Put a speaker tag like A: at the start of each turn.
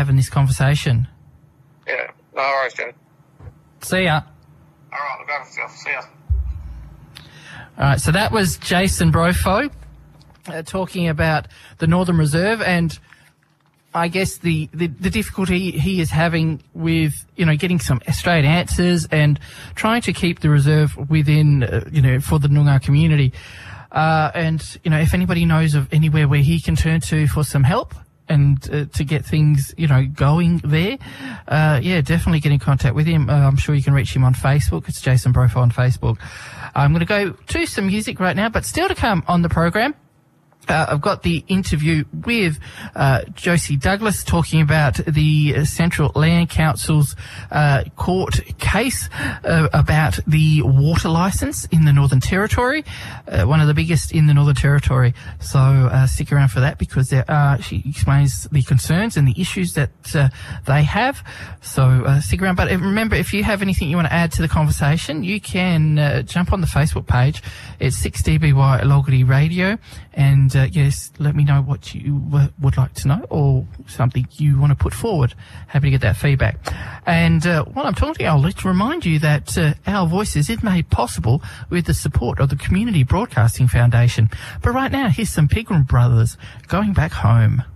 A: having this conversation.
B: Yeah, no worries, Jenny.
A: See ya.
B: All right, look after yourself. See ya.
A: All right, so that was Jason Brofo talking about the Northern Reserve and I guess the difficulty he is having with, getting some straight answers and trying to keep the reserve within, for the Noongar community. And if anybody knows of anywhere where he can turn to for some help and to get things, going there, definitely get in contact with him. I'm sure you can reach him on Facebook. It's Jason Brofo on Facebook. I'm going to go to some music right now, but still to come on the program. I've got the interview with Josie Douglas talking about the Central Land Council's court case about the water licence in the Northern Territory, one of the biggest in the Northern Territory. So stick around for that because she explains the concerns and the issues that they have. So stick around. But remember, if you have anything you want to add to the conversation, you can jump on the Facebook page. It's 6DBY Logarty Radio. And, yes, let me know what you would like to know or something you want to put forward. Happy to get that feedback. And while I'm talking to you, I'll let remind you that Our Voices is made possible with the support of the Community Broadcasting Foundation. But right now, here's some Pilgrim Brothers, Going Back Home.